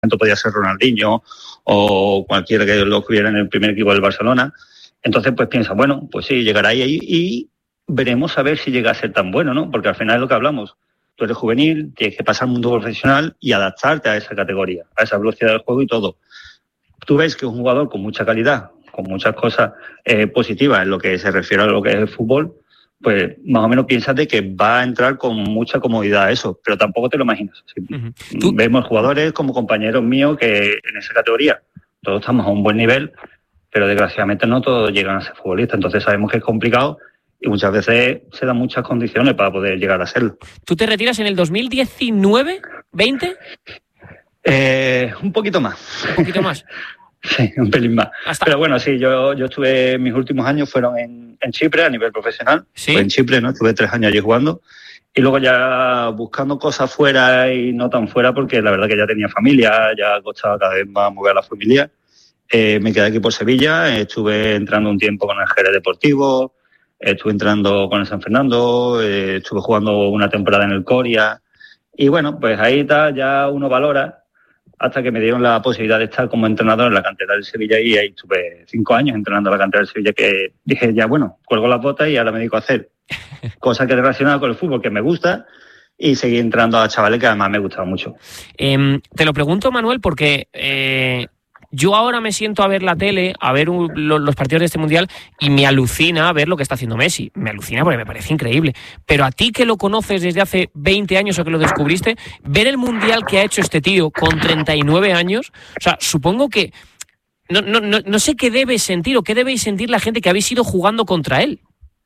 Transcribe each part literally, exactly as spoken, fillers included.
momento podía ser Ronaldinho o cualquiera que lo estuviera en el primer equipo del Barcelona. Entonces, pues piensa, bueno, pues sí, llegará ahí y veremos a ver si llega a ser tan bueno, ¿no? Porque al final es lo que hablamos. Tú eres juvenil, tienes que pasar al mundo profesional y adaptarte a esa categoría, a esa velocidad del juego y todo. Tú ves que es un jugador con mucha calidad, con muchas cosas eh, positivas en lo que se refiere a lo que es el fútbol, pues más o menos piensas de que va a entrar con mucha comodidad a eso, pero tampoco te lo imaginas. ¿Sí? Uh-huh. Vemos jugadores como compañeros míos que en esa categoría todos estamos a un buen nivel, pero desgraciadamente no todos llegan a ser futbolistas, entonces sabemos que es complicado y muchas veces se dan muchas condiciones para poder llegar a serlo. ¿Tú te retiras en el dos mil diecinueve, veinte? Eh, un poquito más. ¿Un poquito más? Sí, un pelín más. Hasta... Pero bueno, sí, yo, yo estuve, mis últimos años fueron en, en Chipre a nivel profesional. ¿Sí? Fue en Chipre, ¿no? Estuve tres años allí jugando. Y luego ya buscando cosas fuera y no tan fuera, porque la verdad que ya tenía familia, ya costaba cada vez más mover a la familia. Eh, me quedé aquí por Sevilla, estuve entrando un tiempo con el Jerez Deportivo, estuve entrando con el San Fernando, eh, estuve jugando una temporada en el Coria. Y bueno, pues ahí está, ya uno valora, hasta que me dieron la posibilidad de estar como entrenador en la cantera del Sevilla y ahí estuve cinco años entrenando en la cantera del Sevilla, que dije, ya bueno, cuelgo las botas y ahora me dedico a hacer cosas que relacionadas con el fútbol que me gusta y seguí entrando a chavales que además me gustaban mucho. Eh, te lo pregunto, Manuel, porque eh, yo ahora me siento a ver la tele, a ver un, lo, los partidos de este Mundial y me alucina ver lo que está haciendo Messi. Me alucina porque me parece increíble. Pero a ti que lo conoces desde hace veinte años o que lo descubriste, ver el Mundial que ha hecho este tío con treinta y nueve años, o sea, supongo que no, no, no, no sé qué debes sentir o qué debéis sentir la gente que habéis ido jugando contra él.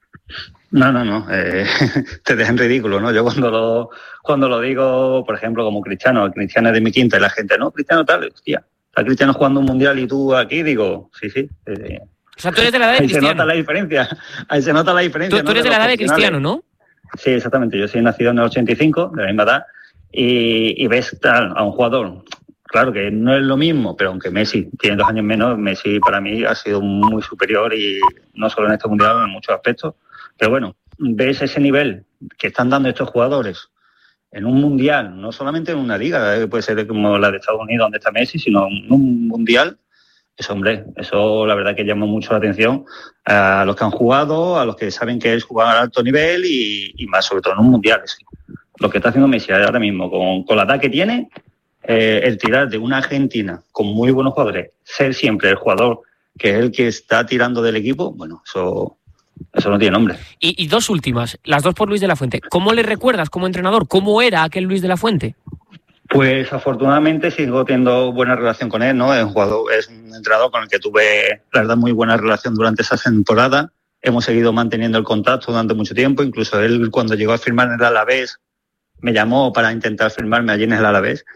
No, no, no, eh, te dejan ridículo, ¿no? Yo cuando lo cuando lo digo, por ejemplo, como Cristiano, Cristiano es de mi quinta y la gente, no, Cristiano tal, hostia, está Cristiano jugando un mundial y tú aquí, digo, sí, sí. Eh, o sea, tú eres de la edad de ahí Cristiano. Se nota la diferencia, ahí se nota la diferencia. Tú, tú eres ¿no? de, de la edad de Cristiano, ¿no? Sí, exactamente, yo soy nacido en el ochenta y cinco, de la misma edad, y, y ves tal, a un jugador, claro que no es lo mismo, pero aunque Messi tiene dos años menos, Messi para mí ha sido muy superior y no solo en este mundial, en muchos aspectos. Pero bueno, ves ese nivel que están dando estos jugadores en un mundial, no solamente en una liga, eh, puede ser como la de Estados Unidos donde está Messi, sino en un mundial. Eso, hombre, eso la verdad que llama mucho la atención a los que han jugado, a los que saben que es jugar a alto nivel y, y más sobre todo en un mundial. Sí. Lo que está haciendo Messi ahora mismo con, con la edad que tiene, eh, el tirar de una Argentina con muy buenos jugadores, ser siempre el jugador que es el que está tirando del equipo, bueno, eso... Eso no tiene nombre. Y, y dos últimas, las dos por Luis de la Fuente. ¿Cómo le recuerdas como entrenador? ¿Cómo era aquel Luis de la Fuente? Pues afortunadamente sigo teniendo buena relación con él, ¿no? Es un jugador, es un entrenador con el que tuve, la verdad, muy buena relación durante esa temporada. Hemos seguido manteniendo el contacto durante mucho tiempo. Incluso él, cuando llegó a firmar en el Alavés, me llamó para intentar firmarme allí en el Alavés.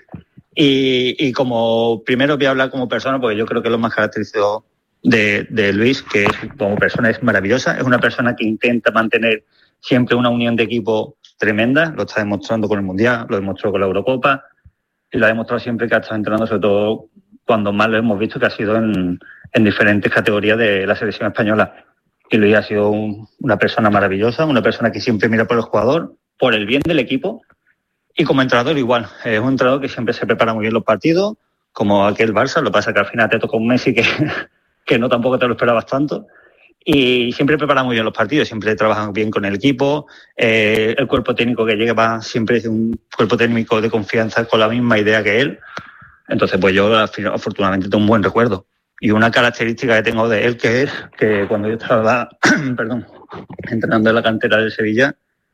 Y, y como primero voy a hablar como persona, porque yo creo que es lo más característico De, de Luis, que es, como persona es maravillosa, es una persona que intenta mantener siempre una unión de equipo tremenda, lo está demostrando con el Mundial, lo demostró con la Eurocopa y lo ha demostrado siempre que ha estado entrenando, sobre todo cuando más lo hemos visto, que ha sido en, en diferentes categorías de la selección española. Y Luis ha sido un, una persona maravillosa, una persona que siempre mira por el jugador, por el bien del equipo, y como entrenador igual, es un entrenador que siempre se prepara muy bien los partidos, como aquel Barça, lo que pasa que al final te toca un Messi que que no tampoco te lo esperabas tanto, y siempre prepara muy bien los partidos, siempre trabajan bien con el equipo, eh, el cuerpo técnico que llega siempre es un cuerpo técnico de confianza con la misma idea que él, entonces pues yo afortunadamente tengo un buen recuerdo. Y una característica que tengo de él que es que cuando yo estaba perdón, entrenando en la cantera del Sevilla,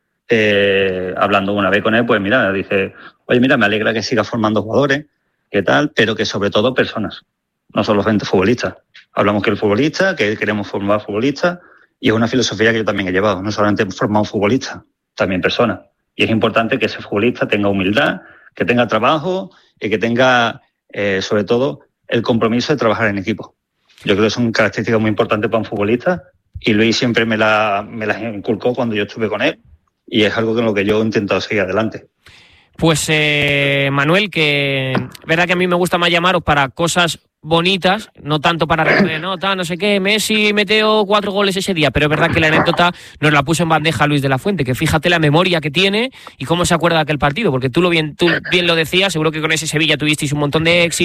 eh, hablando una vez con él, pues mira, dice, oye mira, me alegra que siga formando jugadores, qué tal, pero que sobre todo personas, no solamente futbolistas. Hablamos que el futbolista, que queremos formar futbolistas, y es una filosofía que yo también he llevado. No solamente formar un futbolista, también personas. Y es importante que ese futbolista tenga humildad, que tenga trabajo y que tenga, eh, sobre todo, el compromiso de trabajar en equipo. Yo creo que son características muy importantes para un futbolista y Luis siempre me las me la inculcó cuando yo estuve con él y es algo con lo que yo he intentado seguir adelante. Pues eh, Manuel, que verdad que a mí me gusta más llamaros para cosas bonitas, no tanto para recordar, no, tal, no sé qué, Messi metió cuatro goles ese día, pero es verdad que la anécdota nos la puso en bandeja Luis de la Fuente, que fíjate la memoria que tiene y cómo se acuerda de aquel partido, porque tú lo bien, tú bien lo decías, seguro que con ese Sevilla tuvisteis un montón de éxito.